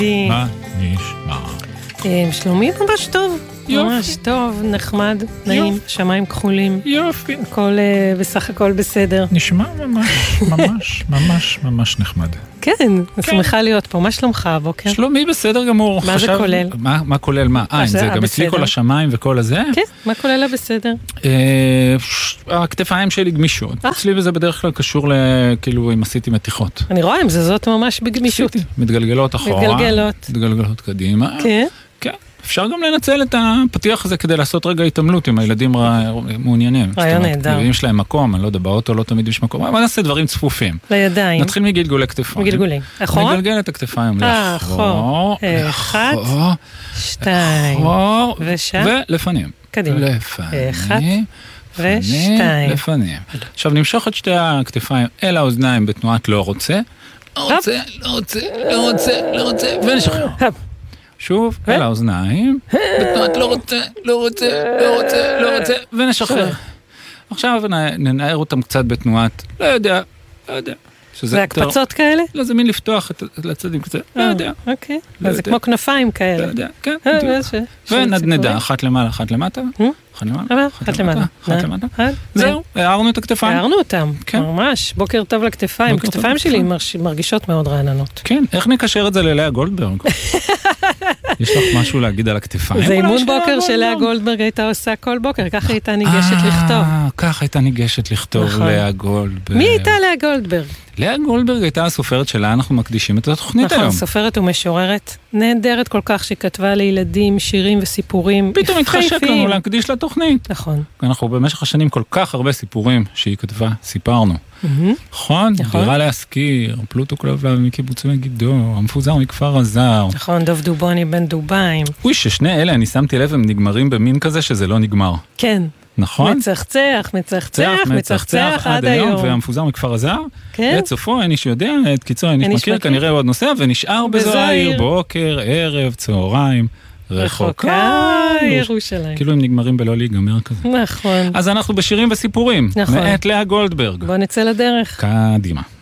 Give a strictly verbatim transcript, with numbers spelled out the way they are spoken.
מה נשמע? שלומי ממש טוב, ממש טוב, נחמד, נעים, שמיים כחולים. יופי. הכל בסך הכל בסדר. נשמע ממש, ממש, ממש, ממש נחמד. כן, אני שמחה להיות פה. מה שלומך הבוקר? שלומי בסדר גמור. מה זה כולל? מה כולל מה? אה, זה גם אצלי כל השמיים וכל הזה? כן, מה כולל בסדר? הכתפיים שלי גמישות. אצלי וזה בדרך כלל קשור לכאילו אם עשיתי מתיחות. אני רואה אם זה זאת ממש בגמישות. מתגלגלות אחורה. מתגלגלות. מתגלגלות קדימה. כן. כן. אפשר גם לנצל את הפתיח הזה כדי לעשות רגע התעמלות עם הילדים מעוניינים. רעיון נהדר. אם יש להם מקום, אני לא יודע, באוטו לא תמיד יש מקום, אבל נעשה דברים צפופים. לידיים. נתחיל מגלגולי כתפיים. מגלגולים. אחורה? נגלגל את הכתפיים לאחור. אחד, שתיים, ושם. ולפנים. קדימה. לפנים. ושתיים. לפנים. עכשיו נמשוך את שתי הכתפיים אל האוזניים בתנועת לא רוצה. לא רוצה, לא רוצה, לא רוצה, לא רוצה, ונשחרר. שוב, אל האוזניים, בתנועת לא רוצה, לא רוצה, לא רוצה, לא רוצה, ונשחרר. עכשיו ננער אותם קצת בתנועת, לא יודע, לא יודע. זה הקפצות כאלה? לא, זה מין לפתוח את הצדדים קצת, לא יודע. אוקיי, זה כמו כנפיים כאלה. לא יודע, כן. ונדנדה, אחת למעלה, אחת למטה. אחת למעלה, אחת למטה. אחת למטה. זהו, הערנו את הכתפיים. הערנו אותם, ממש. בוקר טוב לכתפיים. הכתפיים שלי מרגישות מאוד רעננות. כן, איך נקשר את זה ללאה גולדברג? יש לך משהו להגיד על הכתפיים? זה אימון בוקר שלאה גולדברג הייתה עושה כל בוקר, ככה הייתה ניגשת לכתוב. ככה הייתה ניגשת לכתוב לאה גולדברג. מי הייתה לאה גולדברג? לאה גולדברג הייתה הסופרת שלה, אנחנו מקדישים את התוכנית היום. נכון, סופרת ומשוררת, נהדרת כל כך שכתבה לילדים שירים וסיפורים. פתאום התחשק לנו להקדיש לתוכנית. נכון. אנחנו במשך השנים כל כך הרבה סיפורים שהיא כתבה, סיפרנו. נכון, דירה להזכיר, פלוטו כלבלב מקיבוץ מגידו, המפוזר מכפר עזר. נכון, דוב דובוני בן דוביים. אוי, ששני אלה, אני שמתי לב, הם נגמרים במין כזה שזה לא נגמר. כן. נכון? מצחצח, מצחצח, מצחצח עד היום. והמפוזר מכפר עזר, כן? את סופו, אין איש יודע, את קיצור, אין איש מכיר, כנראה הוא עוד נוסע, ונשאר בזו העיר, בוקר, ערב, צהריים. רחוקה ירושלים. כאילו הם נגמרים בלא להיגמר כזה. נכון. אז אנחנו בשירים וסיפורים. נכון. מאת לאה גולדברג. בוא נצא לדרך. קדימה.